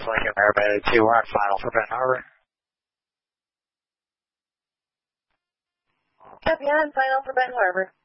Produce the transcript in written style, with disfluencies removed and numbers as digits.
Lincoln Airway 2, we're on final for Ben Harbor. Copy on, final for Ben Harbor.